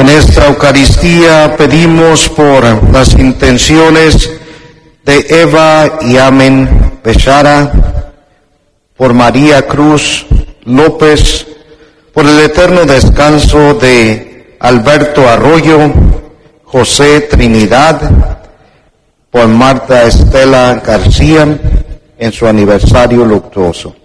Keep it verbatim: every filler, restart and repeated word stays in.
En esta Eucaristía pedimos por las intenciones de Eva y Amen Bechara, por María Cruz López, por el eterno descanso de Alberto Arroyo, José Trinidad, por Marta Estela García en su aniversario luctuoso.